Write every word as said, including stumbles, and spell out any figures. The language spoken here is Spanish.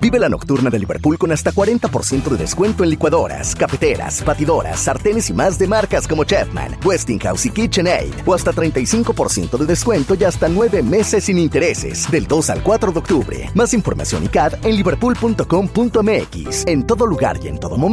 Vive la nocturna de Liverpool con hasta cuarenta por ciento de descuento en licuadoras, cafeteras, batidoras, sartenes y más de marcas como Chefman, Westinghouse y KitchenAid. O hasta treinta y cinco por ciento de descuento y hasta nueve meses sin intereses. Del dos al cuatro de octubre. Más información y C A D en liverpool punto com punto m x. En todo lugar y en todo momento.